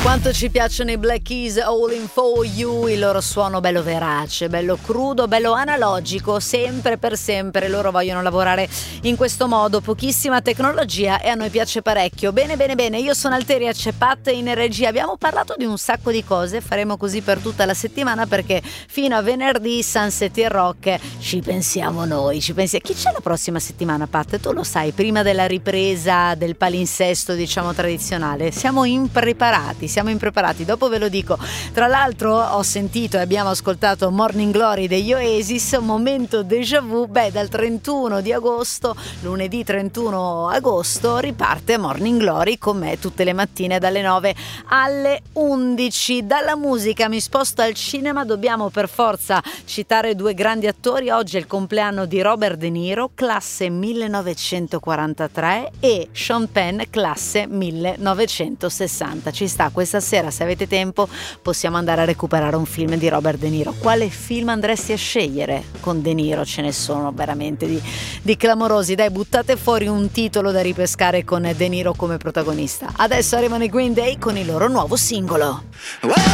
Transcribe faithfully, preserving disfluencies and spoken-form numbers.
Quanto ci piacciono i Black Keys, All in For You, il loro suono bello verace, bello crudo, bello analogico, sempre per sempre loro vogliono lavorare in questo modo, pochissima tecnologia e a noi piace parecchio. Bene bene bene, io sono Alteria, c'è Pat in regia, abbiamo parlato di un sacco di cose, faremo così per tutta la settimana perché fino a venerdì Sunset e Rock ci pensiamo noi, ci pensiamo. Chi c'è la prossima settimana, Pat? Tu lo sai, prima della ripresa del palinsesto diciamo tradizionale, siamo impreparati. Siamo impreparati, dopo ve lo dico. Tra l'altro ho sentito e abbiamo ascoltato Morning Glory degli Oasis, momento déjà vu. Beh, dal trentuno di agosto, lunedì trentuno agosto, riparte Morning Glory con me tutte le mattine dalle nove alle undici. Dalla musica mi sposto al cinema, dobbiamo per forza citare due grandi attori. Oggi è il compleanno di Robert De Niro, classe millenovecentoquarantatré, e Sean Penn, classe millenovecentosessanta. Ci sta questa sera, se avete tempo possiamo andare a recuperare un film di Robert De Niro. Quale film andresti a scegliere con De Niro? Ce ne sono veramente di, di clamorosi. Dai, buttate fuori un titolo da ripescare con De Niro come protagonista. Adesso arrivano i Green Day con il loro nuovo singolo.